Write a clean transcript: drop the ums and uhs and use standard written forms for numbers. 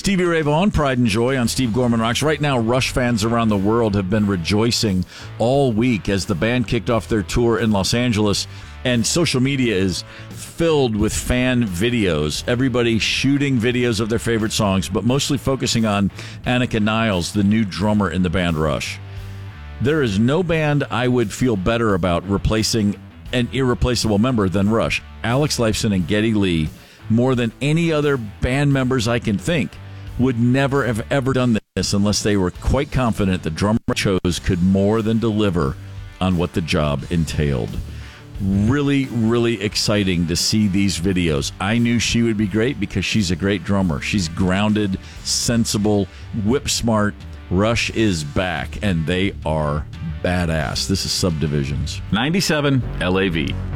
Stevie Ray Vaughan, Pride and Joy on Steve Gorman Rocks. Right now, Rush fans around the world have been rejoicing all week as the band kicked off their tour in Los Angeles, and social media is filled with fan videos. Everybody shooting videos of their favorite songs, but mostly focusing on Annika Niles, the new drummer in the band Rush. There is no band I would feel better about replacing an irreplaceable member than Rush. Alex Lifeson and Geddy Lee, more than any other band members I can think, would never have ever done this unless they were quite confident the drummer chose could more than deliver on what the job entailed. Really, really exciting to see these videos. I knew she would be great because she's a great drummer. She's grounded, sensible, whip smart. Rush is back, and they are badass. This is Subdivisions. 97 LAV.